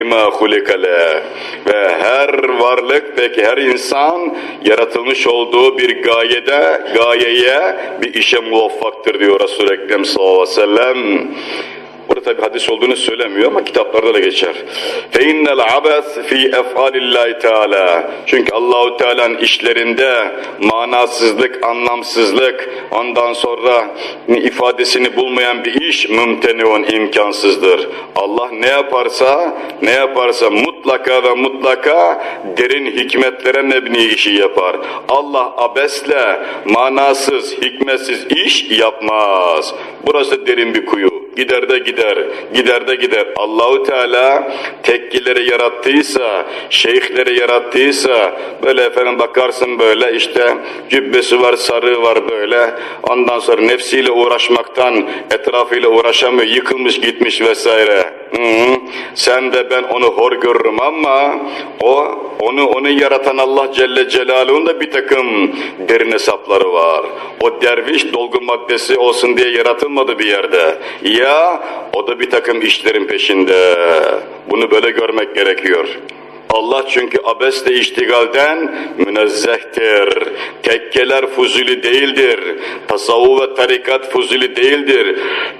مَا خُلِقَ لَهُ ve her varlık, peki her insan yaratılmış olduğu bir gayeye, bir işe muvaffaktır diyor Resul-i Ekrem sallallahu aleyhi ve sellem. Burada tabi hadis olduğunu söylemiyor ama kitaplarda da geçer. فَاِنَّ الْعَبَثِ ف۪ي اَفْعَالِ اللّٰهِ Teala. Çünkü Allahu Teala'nın işlerinde manasızlık, anlamsızlık, ondan sonra ifadesini bulmayan bir iş mümteniun, imkansızdır. Allah ne yaparsa mutlaka ve mutlaka derin hikmetlere mebni işi yapar. Allah abesle manasız, hikmetsiz iş yapmaz. Burası derin bir kuyu. Gider de gider. Allahu Teala tekkileri yarattıysa, şeyhleri yarattıysa, böyle efendim bakarsın böyle işte cübbesi var, sarığı var böyle, ondan sonra nefsiyle uğraşmaktan etrafıyla uğraşamıyor, yıkılmış gitmiş vesaire. Sen de ben onu hor görürüm ama onu yaratan Allah Celle Celaluhu'nun da bir takım derin hesapları var. O derviş dolgu maddesi olsun diye yaratılmadı bir yerde. Ya o da bir takım işlerin peşinde. Bunu böyle görmek gerekiyor. Allah çünkü abesle iştigalden münezzehtir. Tekkeler fuzuli değildir. Tasavvuf ve tarikat fuzuli değildir.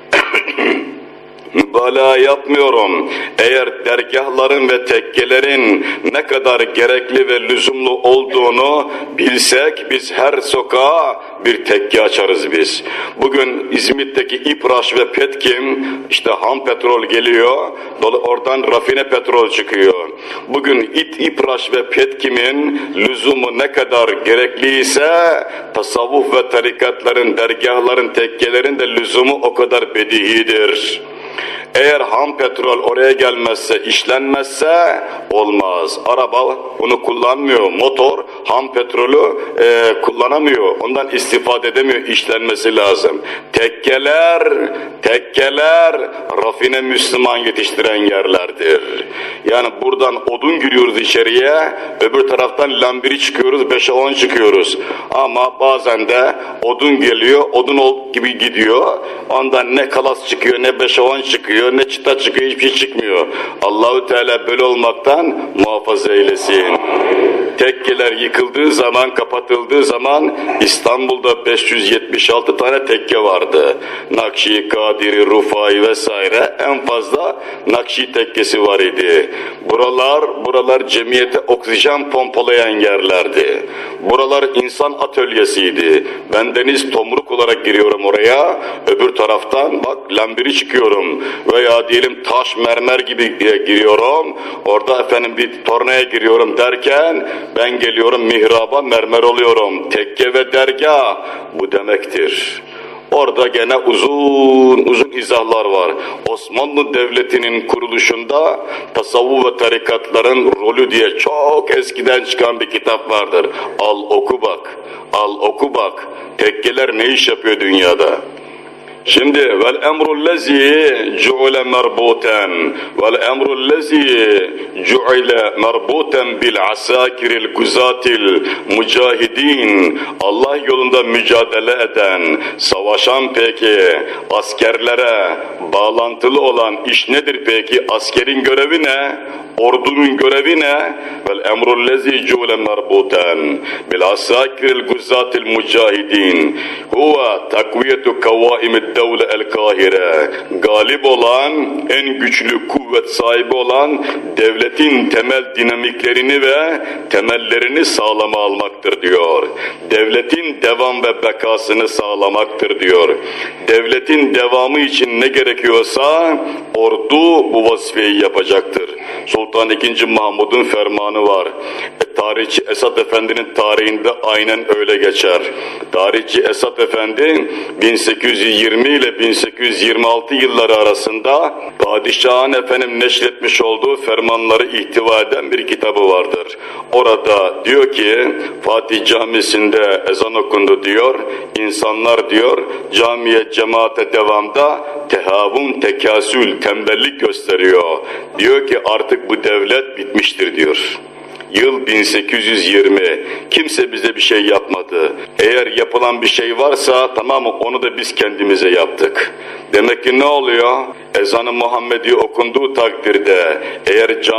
Mübalağa yapmıyorum. Eğer dergahların ve tekkelerin ne kadar gerekli ve lüzumlu olduğunu bilsek, biz her sokağa bir tekke açarız biz. Bugün İzmit'teki İPRAŞ ve Petkim, işte ham petrol geliyor, oradan rafine petrol çıkıyor. Bugün İPRAŞ ve Petkim'in lüzumu ne kadar gerekliyse, tasavvuf ve tarikatların, dergahların, tekkelerin de lüzumu o kadar bedihidir. Eğer ham petrol oraya gelmezse, işlenmezse olmaz. Araba onu kullanmıyor, motor ham petrolü kullanamıyor, ondan istifade edemiyor, işlenmesi lazım. Tekkeler rafine Müslüman yetiştiren yerlerdir. Yani buradan odun giriyoruz içeriye, öbür taraftan lambiri çıkıyoruz, 5'e 10 çıkıyoruz. Ama bazen de odun geliyor, odun gibi gidiyor, ondan ne kalas çıkıyor, ne 5'e 10 çıkıyor, ne çıta çıkıyor, hiçbir şey çıkmıyor. Allahu Teala böyle olmaktan muhafaza eylesin. Tekkeler yıkıldığı zaman, kapatıldığı zaman İstanbul'da 576 tane tekke vardı. Nakşi, Kadiri, Rufai vesaire, en fazla Nakşi tekkesi var idi. Buralar cemiyete oksijen pompalayan yerlerdi. Buralar insan atölyesiydi. Ben Deniz Tomruk olarak giriyorum oraya, öbür taraftan bak lambiri çıkıyorum veya diyelim taş mermer gibi giriyorum, orada efendim bir tornaya giriyorum derken ben geliyorum mihraba, mermer oluyorum. Tekke ve dergah bu demektir. Orada gene uzun izahlar var. Osmanlı Devleti'nin kuruluşunda tasavvuf ve tarikatların rolü diye çok eskiden çıkan bir kitap vardır. Al oku bak. Tekkeler ne iş yapıyor dünyada? Şimdi vel emrullezî cu'ile merbûten bil asâkiril guzatil mücahidin, Allah yolunda mücadele eden, savaşan peki askerlere bağlantılı olan iş nedir peki? Askerin görevi ne? Ordunun görevi ne? Vel emrullezî cu'ile merbûten bil asâkiril guzatil mücahidin huve takviyetu kavâimid devle el-Kahire, galip olan, en güçlü kuvvet sahibi olan devletin temel dinamiklerini ve temellerini sağlama almaktır diyor. Devletin devam ve bekasını sağlamaktır diyor. Devletin devamı için ne gerekiyorsa ordu bu vazifeyi yapacaktır. Sultan II. Mahmud'un fermanı var. Tarihçi Esat Efendi'nin tarihinde aynen öyle geçer. Tarihçi Esat Efendi 1820 ile 1826 yılları arasında padişahın efendim neşretmiş olduğu fermanları ihtiva eden bir kitabı vardır. Orada diyor ki Fatih Camisi'nde ezan okundu diyor. İnsanlar diyor camiye, cemaate devamda tehavun, tekasül, tembellik gösteriyor. Diyor ki artık bu devlet bitmiştir diyor. Yıl 1820. Kimse bize bir şey yapmadı. Eğer yapılan bir şey varsa tamam mı, onu da biz kendimize yaptık. Demek ki ne oluyor? Ezan-ı Muhammedi okunduğu takdirde eğer